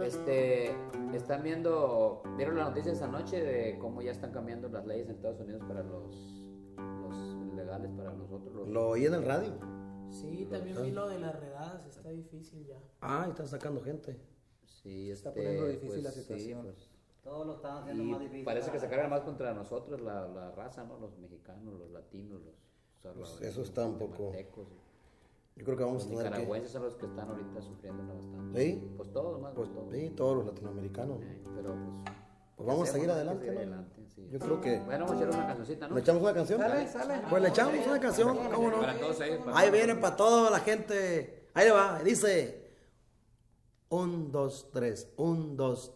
Están vieron las noticias anoche de cómo ya están cambiando las leyes en Estados Unidos para los legales para nosotros. Lo oí en el radio. Sí, también vi lo de las redadas, está difícil ya. Están sacando gente. Sí, está poniendo difícil pues, la situación. Sí, pues, Todos lo están haciendo más difícil. Parece que se cargan más contra nosotros la raza, ¿no? Los mexicanos, los latinos, los salvadoreños, eso está un poco. guatemaltecos. Yo creo que vamos a Los tener nicaragüenses son los que están ahorita sufriendo bastante. ¿Sí? Pues todos, más Pues, todos. sí, todos los latinoamericanos. Pero pues vamos a seguir hacemos, adelante, ¿no? ¿no? Sí. Yo creo que... Bueno, vamos a echar una cancioncita, ¿no? ¿Le echamos una canción? Sale. Pues le echamos una canción, ¿cómo no? Para todos ellos. Ahí viene para toda la gente. Ahí le va, dice... 1, 2, 3, 1, 2,